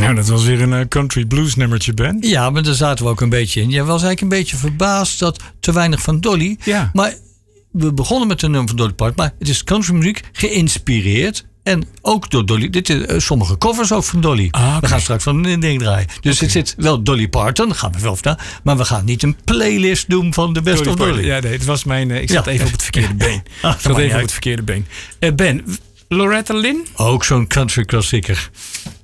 Nou, dat was weer een country blues nummertje, Ben. Ja, maar daar zaten we ook een beetje in. Jij was eigenlijk een beetje verbaasd dat te weinig van Dolly. Ja. Maar we begonnen met een nummer van Dolly Parton. Maar het is countrymuziek geïnspireerd. En ook door Dolly. Dit is sommige covers ook van Dolly. We gaan straks van een ding draaien. Dus het zit wel Dolly Parton. Daar gaan we wel vertellen. Maar we gaan niet een playlist doen van de Best of Dolly. Ja, nee, het was mijn... ik zat even op het verkeerde been. Ben, Loretta Lynn? Ook zo'n country klassieker.